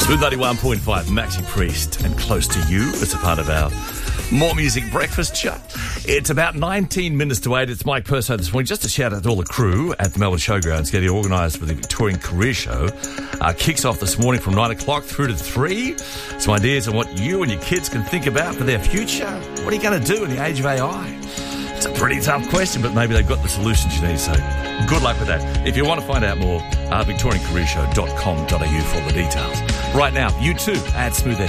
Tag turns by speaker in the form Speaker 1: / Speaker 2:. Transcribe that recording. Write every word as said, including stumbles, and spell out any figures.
Speaker 1: Smooth ninety-one point five, Maxi Priest and Close to You. It's a part of our More Music Breakfast show. It's about nineteen minutes to eight. It's Mike Perso this morning. Just a shout out to all the crew at the Melbourne Showgrounds getting organised for the Victorian Career Show. Uh, kicks off this morning from nine o'clock through to three. Some ideas on what you and your kids can think about for their future. What are you going to do in the age of A I? It's a pretty tough question, but maybe they've got the solutions you need, so good luck with that. If you want to find out more, uh, victorian career show dot com dot a u for all the details. Right now, you too, add Smooth